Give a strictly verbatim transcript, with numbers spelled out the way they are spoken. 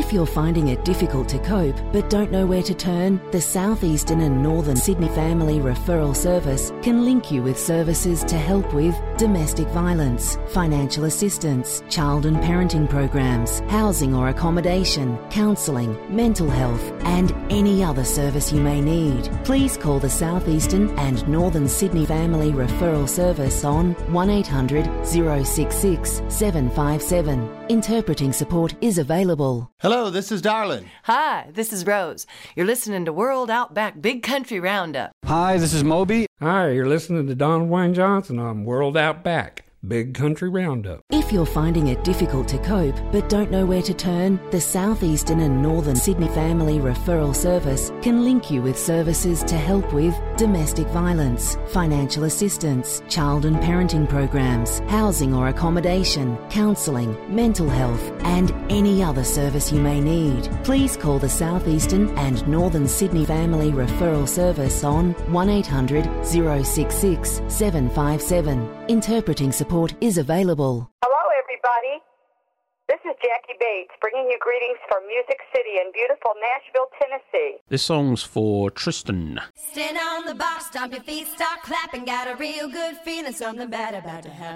If you're finding it difficult to cope but don't know where to turn, the Southeastern and Northern Sydney Family Referral Service can link you with services to help with domestic violence, financial assistance, child and parenting programs, housing or accommodation, counselling, mental health and any other service you may need. Please call the Southeastern and Northern Sydney Family Referral Service on one eight hundred, oh six six, seven five seven. Interpreting support is available. Hello, this is Darlin. Hi, this is Rose. You're listening to World Outback Big Country Roundup. Hi, this is Moby. Hi, you're listening to Don Wayne Johnson on World Outback Big Country Roundup. If you're finding it difficult to cope but don't know where to turn, the Southeastern and Northern Sydney Family Referral Service can link you with services to help with domestic violence, financial assistance, child and parenting programs, housing or accommodation, counselling, mental health and any other service you may need. Please call the Southeastern and Northern Sydney Family Referral Service on one eight hundred, oh six six, seven five seven. Interpreting support is available. Hello, everybody. This is Jackie Bates, bringing you greetings from Music City in beautiful Nashville, Tennessee. This song's for Tristan. Stand on the box, stomp your feet, start clapping. Got a real good feeling, something bad about to happen.